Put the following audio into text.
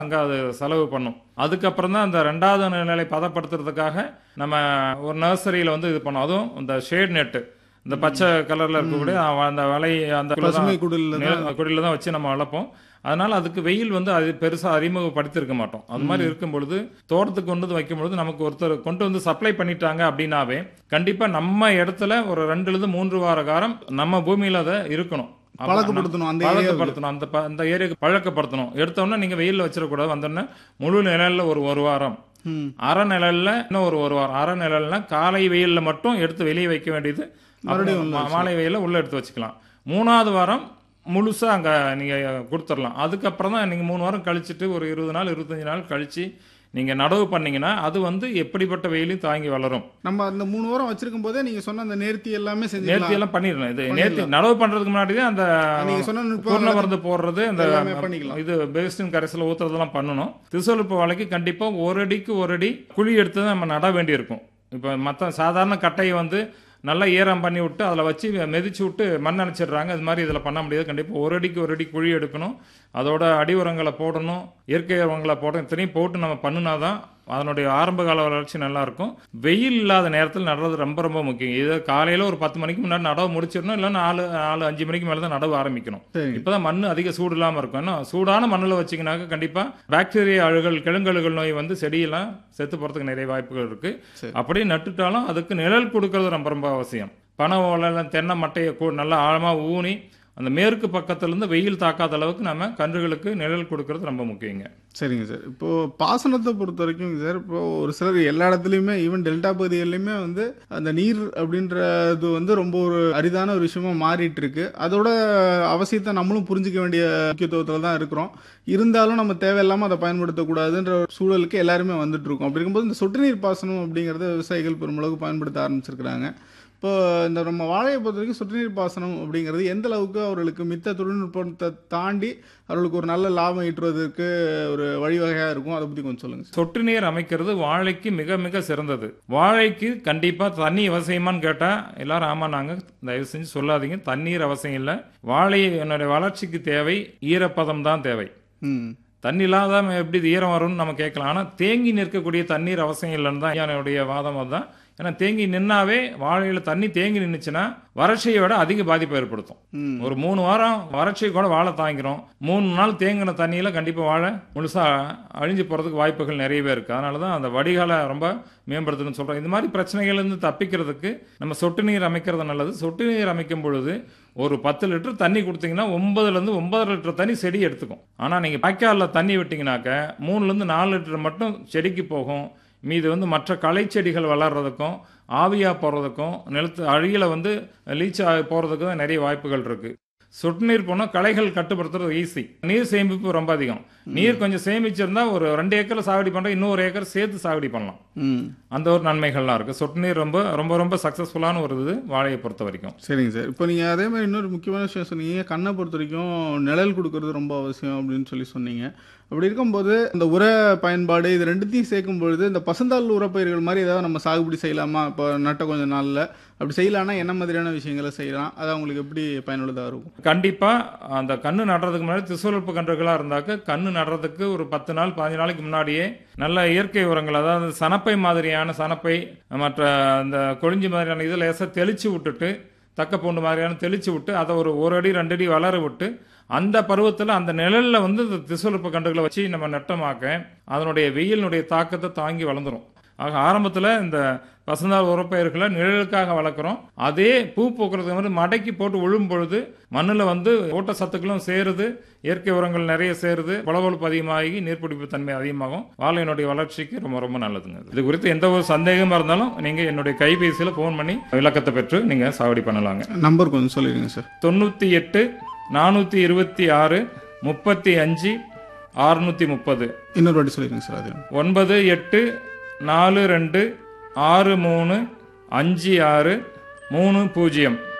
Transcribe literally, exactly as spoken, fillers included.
அங்கே அது செலவு பண்ணும். அதுக்கப்புறம் தான் அந்த ரெண்டாவது நிலை பதப்படுத்துறதுக்காக நம்ம ஒரு நர்சரியில் வந்து இது பண்ணோம். அதுவும் இந்த ஷேட் நெட்டு, இந்த பச்சை கலரில் இருக்கக்கூடிய அந்த வலை அந்த குடியில் தான் வச்சு நம்ம வளர்ப்போம். அதனால அதுக்கு வெயில் வந்து அது பெருசாக அறிமுகப்படுத்திருக்க மாட்டோம். அது மாதிரி இருக்கும் பொழுது தோட்டத்துக்கு கொண்டு வந்து வைக்கும் பொழுது நமக்கு ஒருத்தர் கொண்டு வந்து சப்ளை பண்ணிட்டாங்க அப்படின்னாவே கண்டிப்பாக நம்ம இடத்துல ஒரு ரெண்டுலேருந்து மூன்று வார காலம் நம்ம பூமியில் அதை இருக்கணும், பழக்கப்படுத்தணும். அந்த பழக்கப்படுத்தணும் அந்த அந்த ஏரியாவுக்கு பழக்கப்படுத்தணும். எடுத்தோன்னா நீங்க வெயில்ல வச்சிடக்கூடாது. வந்தோடனே முழு நிழல்ல ஒரு ஒரு வாரம், அரை நிழல்ல இன்னும் ஒரு ஒரு வாரம். அரை நிழல்னா காலை வெயில்ல மட்டும் எடுத்து வெளியே வைக்க வேண்டியது, மாலை வெயில உள்ள எடுத்து வச்சுக்கலாம். மூணாவது வாரம் முழுசா அங்க நீங்க கொடுத்துடலாம். அதுக்கப்புறம் தான் நீங்க மூணு வாரம் கழிச்சுட்டு ஒரு இருபது நாள் இருபத்தஞ்சு நாள் கழிச்சு நீங்க நடவு பண்ணீங்கன்னா அது வந்து எப்படிப்பட்ட வெயிலையும் தாங்கி வளரும். நம்ம அந்த மூணு வாரம் வச்சிருக்கும் போதே நீங்க சொன்ன அந்த நேர்த்தி எல்லாமே செஞ்சு நேர்த்தி எல்லாம் பண்ணிடலாம். இது நேர்த்தி நடவு பண்றதுக்கு முன்னாடி தான் அந்த நீங்க சொன்ன பூர்ண மருந்து போடுறது, அந்த இது பேஸ்டின் கரைசல் ஊத்துறதெல்லாம் பண்ணணும். திசுவலுப்பு வாழைக்கு கண்டிப்பா ஒரு அடிக்கு ஒரு அடி குழி எடுத்து தான் நம்ம நட வேண்டி இருக்கும். இப்ப மற்ற சாதாரண கட்டையை வந்து நல்லா ஈரம் பண்ணி விட்டு அதில் வச்சு மெதிச்சு விட்டு மண் அணைச்சிடுறாங்க. இது மாதிரி இதில் பண்ண முடியாது. கண்டிப்பாக ஒரு அடிக்கு ஒரு அடி குழி எடுக்கணும். அதோட அடி உரங்களை போடணும், இயற்கை உரங்களை போடணும். இத்தனையும் போட்டு நம்ம பண்ணினா தான் அதனுடைய ஆரம்ப கால வளர்ச்சி நல்லா இருக்கும். வெயில் இல்லாத நேரத்தில் நடுறது ரொம்ப ரொம்ப முக்கியம். இது காலையில் ஒரு பத்து மணிக்கு முன்னாடி நடவு முடிச்சிடணும், இல்லை நாலு நாலு அஞ்சு மணிக்கு மேலே தான் நடவு ஆரம்பிக்கணும். இப்போதான் மண் அதிக சூடு இல்லாமல் இருக்கும். ஏன்னா சூடான மண்ணில் வச்சிங்கனாக்க கண்டிப்பாக பாக்டீரியா அழுகல், கிழங்கழுகல் நோய் வந்து செடியெல்லாம் செத்து போகிறதுக்கு நிறைய வாய்ப்புகள் இருக்கு. அப்படியே நட்டுட்டாலும் அதுக்கு நிழல் கொடுக்கறது ரொம்ப ரொம்ப அவசியம். பனை ஓலை, தென்னை மட்டையை நல்லா ஆழமாக ஊனி அந்த மேற்கு பக்கத்திலிருந்து வெயில் தாக்காத அளவுக்கு நம்ம கன்றுகளுக்கு நிழல் கொடுக்கறது ரொம்ப முக்கியங்க. சரிங்க சார். இப்போ பாசனத்தை பொறுத்த வரைக்கும் சார், இப்போ ஒரு சிலர் எல்லா இடத்துலையுமே ஈவன் டெல்டா பகுதிகளிலுமே வந்து அந்த நீர் அப்படின்றது வந்து ரொம்ப ஒரு அரிதான ஒரு விஷயமா மாறிட்டு இருக்கு. அதோட அவசியத்தை நம்மளும் புரிஞ்சிக்க வேண்டிய முக்கியத்துவத்தில் தான் இருக்கிறோம். இருந்தாலும் நம்ம தேவையில்லாமல் அதை பயன்படுத்தக்கூடாதுன்ற சூழலுக்கு எல்லாருமே வந்துட்டு இருக்கோம். அப்படி இருக்கும்போது இந்த சொட்டு நீர் பாசனம் அப்படிங்கிறத விவசாயிகள் பெருமளவுக்கு பயன்படுத்த ஆரம்பிச்சிருக்கிறாங்க. இப்போ இந்த நம்ம வாழையை பொறுத்த வரைக்கும் சொட்டு நீர் பாசனம் அப்படிங்கிறது எந்த அளவுக்கு அவர்களுக்கு மித்த தொழில்நுட்பத்தை தாண்டி அவர்களுக்கு ஒரு நல்ல லாபம் ஈட்டுவதற்கு ஒரு வழிவகையாக இருக்கும், அதை பற்றி கொஞ்சம் சொல்லுங்கள். சொட்டு நீர் அமைக்கிறது வாழைக்கு மிக மிக சிறந்தது. வாழைக்கு கண்டிப்பாக தண்ணி அவசியமானு கேட்டால் எல்லாரும் ஆமாம், நாங்கள் தயவு செஞ்சு சொல்லாதீங்க, தண்ணீர் அவசியம் இல்லை. வாழை என்னுடைய வளர்ச்சிக்கு தேவை ஈரப்பதம் தான் தேவை. தண்ணி இல்லாத எப்படி ஈரம் வரும்னு நம்ம கேட்கலாம். ஆனால் தேங்கி நிற்கக்கூடிய தண்ணீர் அவசியம் இல்லைன்னு தான் என்னுடைய வாதம். அதுதான். ஏன்னா தேங்கி நின்னாவே வாழையில தண்ணி தேங்கி நின்றுச்சுன்னா வறட்சியை விட அதிக பாதிப்பை ஏற்படுத்தும். ஒரு மூணு வாரம் வறட்சியை கூட வாழை தாங்கிறோம். மூணு நாள் தேங்கின தண்ணியில கண்டிப்பா வாழை முழுசா அழிஞ்சு போறதுக்கு வாய்ப்புகள் நிறையவே இருக்கு. அதனாலதான் அந்த வடிகாலை ரொம்ப மேம்படுத்தணும்னு சொல்றோம். இந்த மாதிரி பிரச்சனைகள் இருந்து தப்பிக்கிறதுக்கு நம்ம சொட்டு நீர் அமைக்கிறது நல்லது. சொட்டு நீர் அமைக்கும் பொழுது ஒரு பத்து லிட்டர் தண்ணி கொடுத்தீங்கன்னா ஒன்பதுல இருந்து ஒன்பது லிட்டர் தண்ணி செடி எடுத்துக்கும். ஆனா நீங்க வாய்க்கால்ல தண்ணி விட்டீங்கன்னாக்க மூணுல இருந்து நாலு லிட்டர் மட்டும் செடிக்கு போகும். மீது வந்து மற்ற களை செடிகள் வளர்றதுக்கும் ஆவியாக போகிறதுக்கும் நிலத்து அழியில வந்து லீச் ஆகி போகிறதுக்கு தான் நிறைய வாய்ப்புகள் இருக்குது. சொட்டு நீர் போனால் களைகள் கட்டுப்படுத்துறது ஈஸி. நீர் சேமிப்பு ரொம்ப அதிகம். நீர் கொஞ்சம் சேமிச்சிருந்தா ஒரு ரெண்டு ஏக்கர் சாகுடி பண்ணுற இன்னொரு ஏக்கர் சேர்த்து சாகுடி பண்ணலாம். அந்த ஒரு நன்மைகள்லாம் இருக்குது. சொட்டு நீர் ரொம்ப ரொம்ப ரொம்ப சக்ஸஸ்ஃபுல்லான ஒரு இது வாழையை பொறுத்த வரைக்கும். சரிங்க சார். இப்போ நீங்கள் அதே மாதிரி இன்னொரு முக்கியமான விஷயம் சொன்னீங்க, கண்ணை பொறுத்த வரைக்கும் நிழல் கொடுக்கறது ரொம்ப அவசியம் அப்படின்னு சொல்லி சொன்னீங்க. அப்படி இருக்கும்போது இந்த உர பயன்பாடு இது ரெண்டுத்தையும் சேர்க்கும் பொழுது இந்த பசுந்தாள் உரப்பயிர்கள் மாதிரி ஏதாவது நம்ம சாகுபடி செய்யலாமா? இப்போ நட்ட கொஞ்சம் நாளில் அப்படி செய்யலாம்னா என்ன மாதிரியான விஷயங்களை செய்யலாம்? அது அவங்களுக்கு எப்படி பயனுள்ளதாக இருக்கும்? கண்டிப்பாக அந்த கண்ணு நடுறதுக்கு முன்னாடி திசுவலுப்பு கன்றுகளாக இருந்தாக்க கண்ணு நடுறதுக்கு ஒரு பத்து நாள் பதினஞ்சு நாளைக்கு முன்னாடியே நல்ல இயற்கை உரங்கள், அதாவது சனப்பை மாதிரியான சனப்பை மற்ற அந்த கொழிஞ்சி மாதிரியான இதில் லேசாக தெளிச்சு விட்டுட்டு தக்க பூண்டு மாதிரியான தெளிச்சு விட்டு அதை ஒரு ஒரு அடி ரெண்டு அடி வளர விட்டு அந்த பருவத்தில் அந்த நிழலில் வந்து திசுவலுப்பு கன்றுகளை வச்சு நம்ம நட்டமாக்க அதனுடைய வெயிலினுடைய தாக்கத்தை தாங்கி வளர்ந்துடும். ஆக ஆரம்பத்தில் இந்த பசுந்தாள் உரப்பயிர்களை நிழலுக்காக வளர்க்குறோம். அதே பூ பூக்கிறதுக்கு வந்து மடக்கி போட்டு விழும் பொழுது மண்ணில் வந்து ஊட்டச்சத்துக்களும் சேருது, இயற்கை உரங்கள் நிறைய சேருது, பளபளப்பு அதிகமாகி நீர்பிடிப்பு தன்மை அதிகமாகும். வாழையினுடைய வளர்ச்சிக்கு ரொம்ப ரொம்ப நல்லதுங்க. இது குறித்து எந்த ஒரு சந்தேகமாக இருந்தாலும் நீங்கள் என்னுடைய கைபேசியில் ஃபோன் பண்ணி விளக்கத்தை பெற்று நீங்கள் சாகுடி பண்ணலாங்க. நம்பர் கொஞ்சம் சொல்லிடுங்க சார். தொண்ணூற்றி எட்டு நானூற்றி இருபத்தி ஆறு முப்பத்தி அஞ்சு அறுநூற்றி முப்பது. இன்னொரு வாட்டி சொல்லிடுங்க சார். அது ஒன்பது எட்டு நாலு ரெண்டு ஆறு மூணு அஞ்சு ஆறு மூணு பூஜ்ஜியம்.